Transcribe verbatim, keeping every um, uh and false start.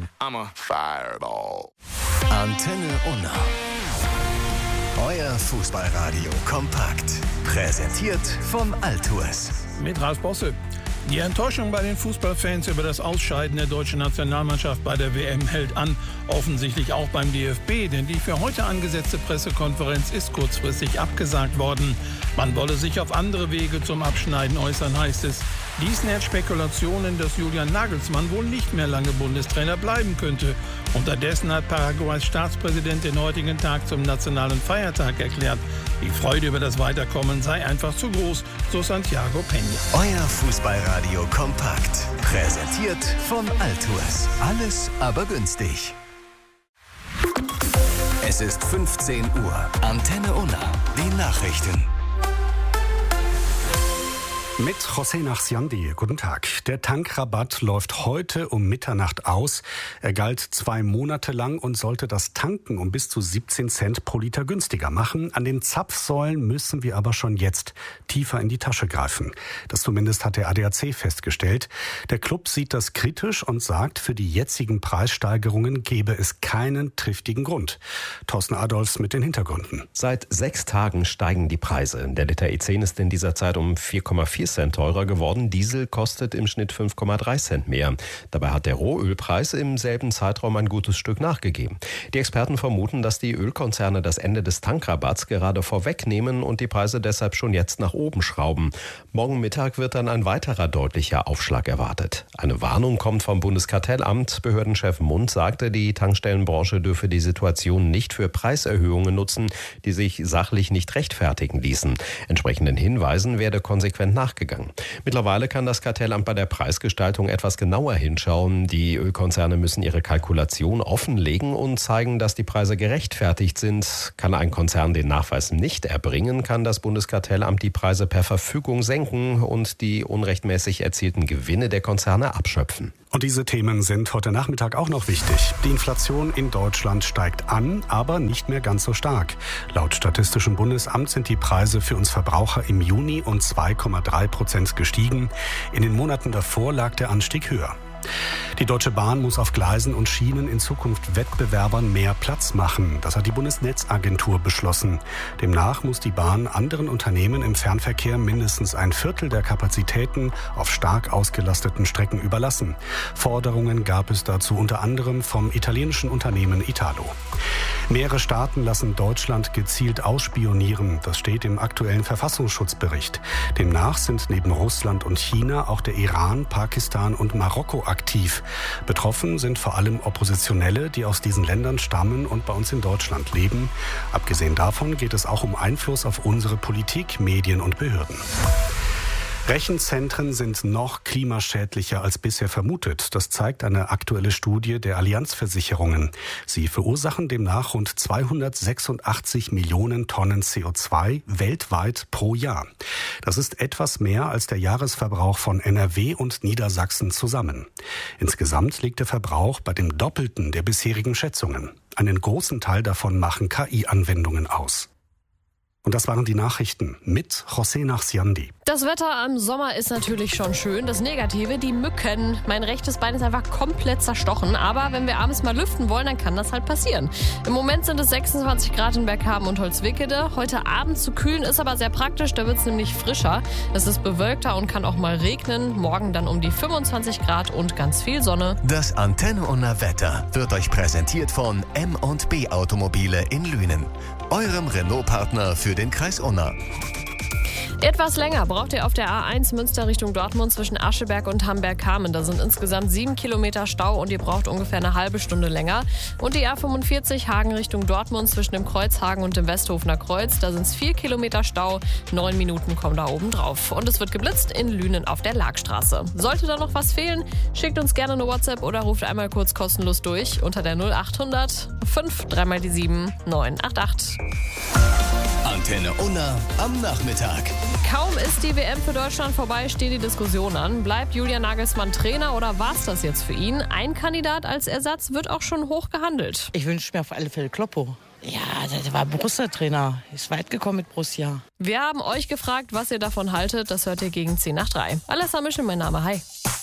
I'm a fireball. Antenne Unna. Euer Fußballradio kompakt. Präsentiert von Altours. Mit Ralf Bosse. Die Enttäuschung bei den Fußballfans über das Ausscheiden der deutschen Nationalmannschaft bei der W M hält an. Offensichtlich auch beim D F B, denn die für heute angesetzte Pressekonferenz ist kurzfristig abgesagt worden. Man wolle sich auf andere Wege zum Abschneiden äußern, heißt es. Dies nährt Spekulationen, dass Julian Nagelsmann wohl nicht mehr lange Bundestrainer bleiben könnte. Unterdessen hat Paraguays Staatspräsident den heutigen Tag zum nationalen Feiertag erklärt. Die Freude über das Weiterkommen sei einfach zu groß, so Santiago Peña. Euer Fußballradio kompakt. Präsentiert von Altours. Alles aber günstig. Es ist fünfzehn Uhr. Antenne Unna. Die Nachrichten. Mit José Nachsiandi. Guten Tag. Der Tankrabatt läuft heute um Mitternacht aus. Er galt zwei Monate lang und sollte das Tanken um bis zu siebzehn Cent pro Liter günstiger machen. An den Zapfsäulen müssen wir aber schon jetzt tiefer in die Tasche greifen. Das zumindest hat der A D A C festgestellt. Der Club sieht das kritisch und sagt, für die jetzigen Preissteigerungen gebe es keinen triftigen Grund. Thorsten Adolfs mit den Hintergründen. Seit sechs Tagen steigen die Preise. Der Liter E zehn ist in dieser Zeit um vier Komma vier Cent teurer geworden. Diesel kostet im Schnitt fünf Komma drei Cent mehr. Dabei hat der Rohölpreis im selben Zeitraum ein gutes Stück nachgegeben. Die Experten vermuten, dass die Ölkonzerne das Ende des Tankrabatts gerade vorwegnehmen und die Preise deshalb schon jetzt nach oben schrauben. Morgen Mittag wird dann ein weiterer deutlicher Aufschlag erwartet. Eine Warnung kommt vom Bundeskartellamt. Behördenchef Mund sagte, die Tankstellenbranche dürfe die Situation nicht für Preiserhöhungen nutzen, die sich sachlich nicht rechtfertigen ließen. Entsprechenden Hinweisen werde konsequent nachgegangen. Mittlerweile kann das Kartellamt bei der Preisgestaltung etwas genauer hinschauen. Die Ölkonzerne müssen ihre Kalkulation offenlegen und zeigen, dass die Preise gerechtfertigt sind. Kann ein Konzern den Nachweis nicht erbringen, kann das Bundeskartellamt die Preise per Verfügung senken und die unrechtmäßig erzielten Gewinne der Konzerne abschöpfen. Und diese Themen sind heute Nachmittag auch noch wichtig. Die Inflation in Deutschland steigt an, aber nicht mehr ganz so stark. Laut Statistischem Bundesamt sind die Preise für uns Verbraucher im Juni um zwei Komma drei Prozent gestiegen. In den Monaten davor lag der Anstieg höher. Die Deutsche Bahn muss auf Gleisen und Schienen in Zukunft Wettbewerbern mehr Platz machen. Das hat die Bundesnetzagentur beschlossen. Demnach muss die Bahn anderen Unternehmen im Fernverkehr mindestens ein Viertel der Kapazitäten auf stark ausgelasteten Strecken überlassen. Forderungen gab es dazu unter anderem vom italienischen Unternehmen Italo. Mehrere Staaten lassen Deutschland gezielt ausspionieren. Das steht im aktuellen Verfassungsschutzbericht. Demnach sind neben Russland und China auch der Iran, Pakistan und Marokko aktiv. Betroffen sind vor allem Oppositionelle, die aus diesen Ländern stammen und bei uns in Deutschland leben. Abgesehen davon geht es auch um Einfluss auf unsere Politik, Medien und Behörden. Rechenzentren sind noch klimaschädlicher als bisher vermutet. Das zeigt eine aktuelle Studie der Allianz-Versicherungen. Sie verursachen demnach rund zweihundertsechsundachtzig Millionen Tonnen C O zwei weltweit pro Jahr. Das ist etwas mehr als der Jahresverbrauch von N R W und Niedersachsen zusammen. Insgesamt liegt der Verbrauch bei dem Doppelten der bisherigen Schätzungen. Einen großen Teil davon machen K I-Anwendungen aus. Und das waren die Nachrichten mit José Nachsiandi. Das Wetter im Sommer ist natürlich schon schön. Das Negative, die Mücken. Mein rechtes Bein ist einfach komplett zerstochen. Aber wenn wir abends mal lüften wollen, dann kann das halt passieren. Im Moment sind es sechsundzwanzig Grad in Berghamen und Holzwickede. Heute Abend zu kühlen ist aber sehr praktisch. Da wird es nämlich frischer. Es ist bewölkter und kann auch mal regnen. Morgen dann um die fünfundzwanzig Grad und ganz viel Sonne. Das Antenne Unna Wetter wird euch präsentiert von M und B Automobile in Lünen. Eurem Renault-Partner für den Kreis Unna. Etwas länger braucht ihr auf der A eins Münster Richtung Dortmund zwischen Ascheberg und Hamberg-Kamen. Da sind insgesamt sieben Kilometer Stau und ihr braucht ungefähr eine halbe Stunde länger. Und die A fünfundvierzig Hagen Richtung Dortmund zwischen dem Kreuzhagen und dem Westhofener Kreuz. Da sind es vier Kilometer Stau, neun Minuten kommen da oben drauf. Und es wird geblitzt in Lünen auf der Lagstraße. Sollte da noch was fehlen, schickt uns gerne eine WhatsApp oder ruft einmal kurz kostenlos durch unter der null achthundert fünf drei mal die sieben neun acht acht. Antenne Unna am Nachmittag. Kaum ist die W M für Deutschland vorbei, stehen die Diskussionen an. Bleibt Julian Nagelsmann Trainer oder war's das jetzt für ihn? Ein Kandidat als Ersatz wird auch schon hoch gehandelt. Ich wünsche mir auf alle Fälle Kloppo. Ja, der war Borussia-Trainer. Ist weit gekommen mit Borussia. Wir haben euch gefragt, was ihr davon haltet. Das hört ihr gegen zehn nach drei. Alessa Mischel, mein Name. Hi.